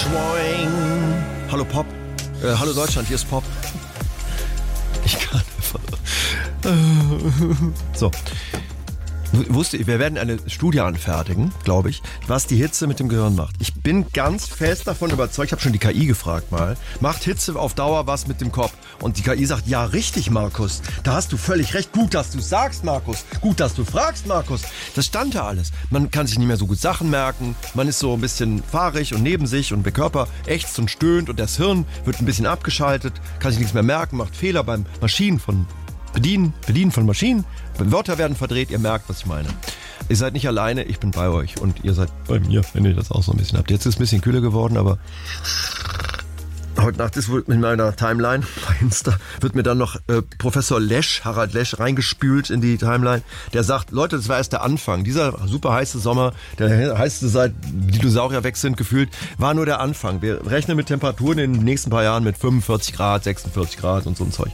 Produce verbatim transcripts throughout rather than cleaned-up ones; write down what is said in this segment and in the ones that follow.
Schwoing. Hallo Pop. Äh, hallo Deutschland, hier ist Pop. Ich kann einfach. So. Wusste, wir werden eine Studie anfertigen, glaube ich, was die Hitze mit dem Gehirn macht. Ich bin ganz fest davon überzeugt, ich habe schon die K I gefragt mal, macht Hitze auf Dauer was mit dem Kopf? Und die K I sagt, ja richtig, Markus, da hast du völlig recht. Gut, dass du sagst, Markus. Gut, dass du fragst, Markus. Das stand da alles. Man kann sich nicht mehr so gut Sachen merken, man ist so ein bisschen fahrig und neben sich und der Körper ächzt und stöhnt und das Hirn wird ein bisschen abgeschaltet, kann sich nichts mehr merken, macht Fehler beim Maschinen von Bedienen, Bedienen von Maschinen. Wörter werden verdreht, ihr merkt, was ich meine. Ihr seid nicht alleine, ich bin bei euch und ihr seid bei mir, wenn ihr das auch so ein bisschen habt. Jetzt ist es ein bisschen kühler geworden, aber heute Nacht ist wohl in meiner Timeline bei Insta, wird mir dann noch äh, Professor Lesch, Harald Lesch, reingespült in die Timeline. Der sagt, Leute, das war erst der Anfang. Dieser super heiße Sommer, der heißeste seit die Dinosaurier weg sind gefühlt, war nur der Anfang. Wir rechnen mit Temperaturen in den nächsten paar Jahren mit fünfundvierzig Grad, sechsundvierzig Grad und so ein Zeug.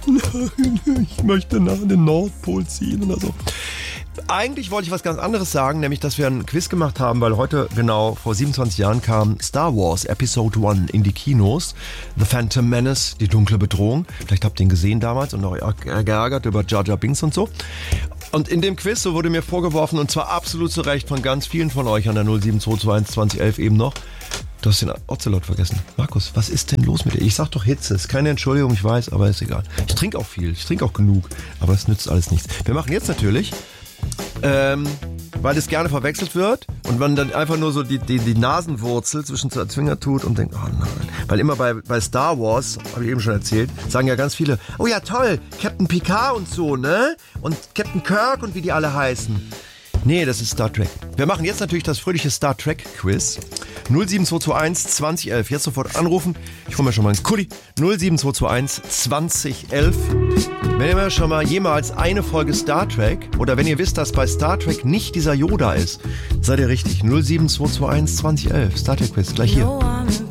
Ich möchte nach den Nordpol ziehen oder so. Eigentlich wollte ich was ganz anderes sagen, nämlich, dass wir ein Quiz gemacht haben, weil heute genau vor siebenundzwanzig Jahren kam Star Wars Episode eins in die Kinos. The Phantom Menace, die dunkle Bedrohung. Vielleicht habt ihr ihn gesehen damals und euch geärgert über Jar Jar Binks und so. Und in dem Quiz, so wurde mir vorgeworfen, und zwar absolut zu Recht von ganz vielen von euch an der null sieben zwei zwei eins zwanzig elf eben noch, du hast den Ocelot vergessen. Markus, was ist denn los mit dir? Ich sag doch Hitze, ist keine Entschuldigung, ich weiß, aber ist egal. Ich trinke auch viel, ich trinke auch genug, aber es nützt alles nichts. Wir machen jetzt natürlich... Ähm, weil es gerne verwechselt wird und man dann einfach nur so die, die, die Nasenwurzel zwischen zwei Finger tut und denkt, oh nein. Weil immer bei, bei Star Wars, habe ich eben schon erzählt, sagen ja ganz viele, oh ja toll, Captain Picard und so, ne? Und Captain Kirk und wie die alle heißen. Nee, das ist Star Trek. Wir machen jetzt natürlich das fröhliche Star Trek Quiz. null sieben zwei zwei eins zwanzig elf. Jetzt sofort anrufen. Ich hole mir schon mal einen Kuli. null sieben zwei zwei eins zwanzig elf. Wenn ihr schon mal jemals eine Folge Star Trek oder wenn ihr wisst, dass bei Star Trek nicht dieser Yoda ist, seid ihr richtig. null sieben zwei zwei eins zwanzig elf. Star Trek Quiz, gleich hier.